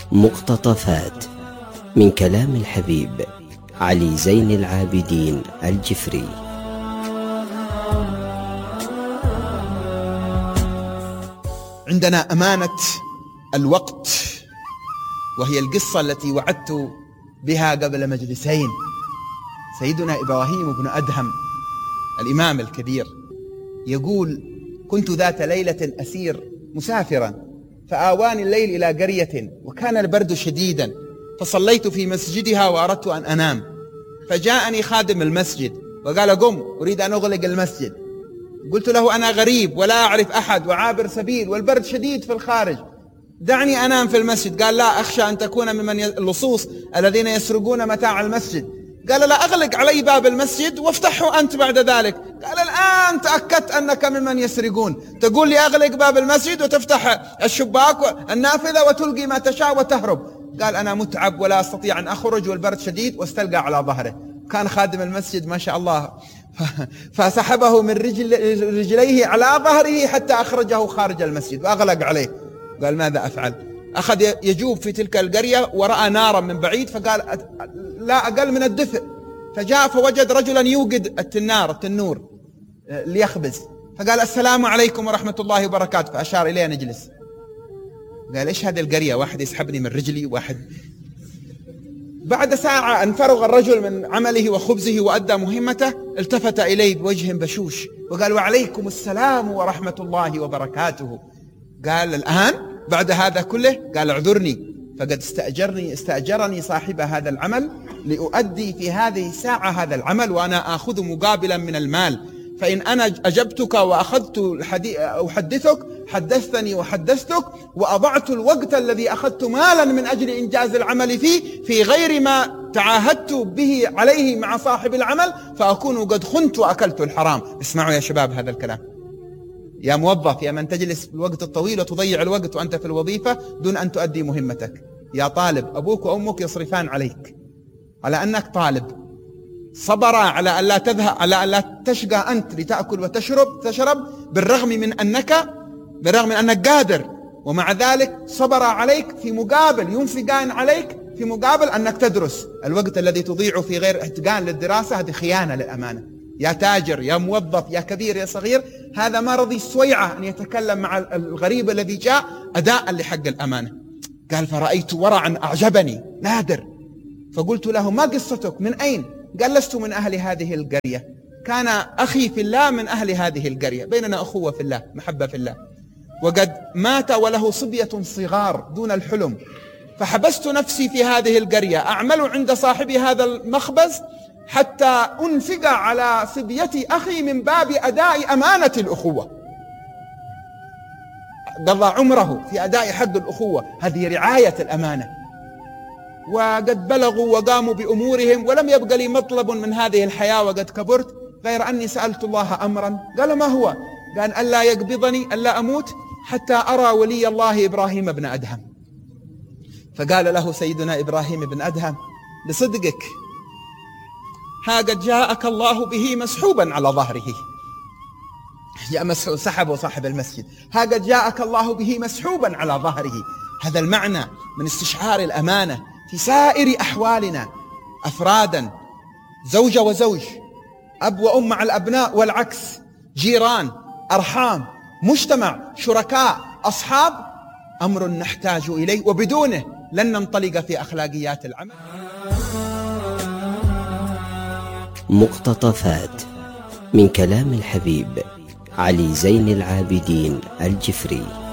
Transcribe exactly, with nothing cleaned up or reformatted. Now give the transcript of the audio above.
مقتطفات من كلام الحبيب علي زين العابدين الجفري. عندنا أمانة الوقت، وهي القصة التي وعدت بها قبل مجلسين. سيدنا إبراهيم بن أدهم الإمام الكبير يقول: كنت ذات ليلة أسير مسافرا، فآواني الليل إلى قرية وكان البرد شديدا، فصليت في مسجدها وأردت أن أنام، فجاءني خادم المسجد وقال: قم، أريد أن أغلق المسجد. قلت له: أنا غريب ولا أعرف أحد وعابر سبيل والبرد شديد في الخارج، دعني أنام في المسجد. قال: لا، أخشى أن تكون ممن اللصوص الذين يسرقون متاع المسجد. قال: لا، أغلق علي باب المسجد وافتحه أنت بعد ذلك. قال: الآن تأكدت أنك ممن يسرقون، تقول لي أغلق باب المسجد وتفتح الشباك والنافذة وتلقي ما تشاء وتهرب. قال: أنا متعب ولا أستطيع أن أخرج والبرد شديد، واستلقى على ظهره. كان خادم المسجد ما شاء الله فسحبه من رجل رجليه على ظهره حتى أخرجه خارج المسجد وأغلق عليه. قال: ماذا أفعل؟ أخذ يجوب في تلك القرية ورأى نارا من بعيد، فقال: لا أقل من الدفء. فجاء فوجد رجلا يوقد التنار التنور ليخبز، فقال: السلام عليكم ورحمة الله وبركاته، فأشار إليه نجلس. قال: إيش هذه القرية؟ واحد يسحبني من رجلي، واحد. بعد ساعة أن فرغ الرجل من عمله وخبزه وأدى مهمته، التفت إليه بوجه بشوش وقال: وعليكم السلام ورحمة الله وبركاته. قال: الآن بعد هذا كله؟ قال: اعذرني، فقد استأجرني استأجرني صاحب هذا العمل لأؤدي في هذه الساعة هذا العمل، وأنا آخذ مقابلا من المال، فإن أنا أجبتك وأخذت الحديث أحدثك حدثتني وحدثتك، وأضعت الوقت الذي أخذت مالا من أجل إنجاز العمل فيه في غير ما تعاهدت به عليه مع صاحب العمل، فأكون قد خنت وأكلت الحرام. اسمعوا يا شباب هذا الكلام، يا موظف، يا من تجلس في الوقت الطويل وتضيع الوقت وأنت في الوظيفة دون أن تؤدي مهمتك. يا طالب، أبوك وأمك يصرفان عليك على أنك طالب، صبرا على أن لا تذهب، على أن لا تشقى أنت لتأكل وتشرب تشرب بالرغم من أنك بالرغم من أنك قادر، ومع ذلك صبرا عليك في مقابل ينفقان عليك في مقابل أنك تدرس. الوقت الذي تضيع في غير اتقان للدراسة هذه خيانة للأمانة. يا تاجر، يا موظف، يا كبير، يا صغير، هذا ما رضي السويعة أن يتكلم مع الغريب الذي جاء أداء لحق الأمانة. قال: فرأيت ورعا أعجبني نادر، فقلت له: ما قصتك؟ من أين؟ قال: لست من أهل هذه القرية، كان أخي في الله من أهل هذه القرية، بيننا أخوة في الله، محبة في الله، وقد مات وله صبية صغار دون الحلم، فحبست نفسي في هذه القرية أعمل عند صاحب هذا المخبز حتى أنفق على صبيتي أخي من باب أداء أمانة الأخوة. قضى عمره في أداء حق الأخوة، هذه رعاية الأمانة. وقد بلغوا وقاموا بأمورهم ولم يبقى لي مطلب من هذه الحياة وقد كبرت غير أني سألت الله أمرا. قال: ما هو؟ قال: ألا يقبضني، ألا أموت حتى أرى ولي الله إبراهيم بن أدهم. فقال له سيدنا إبراهيم بن أدهم: بصدقك، ها قد جاءك الله به مسحوبا على ظهره. جاء مسحوب، سحبه صاحب المسجد، ها قد جاءك الله به مسحوبا على ظهره. هذا المعنى من استشعار الأمانة في سائر أحوالنا، أفرادا، زوجة وزوج، أب وأم مع الأبناء والعكس، جيران، أرحام، مجتمع، شركاء، أصحاب، أمر نحتاج إليه، وبدونه لن ننطلق في أخلاقيات العمل. مقتطفات من كلام الحبيب علي زين العابدين الجفري.